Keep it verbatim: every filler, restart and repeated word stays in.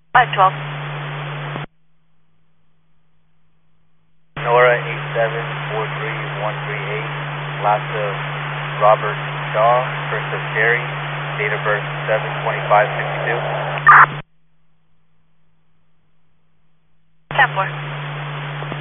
five twelve. Nora eight seven four three one three eight, last of Robert Shaw, first of Jerry, date of birth seven twenty-five sixty-two. ten four.